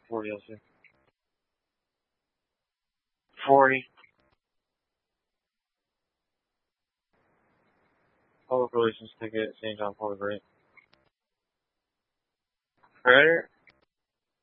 40 also. 40. Public relations ticket, St. John Public Rate. Predator?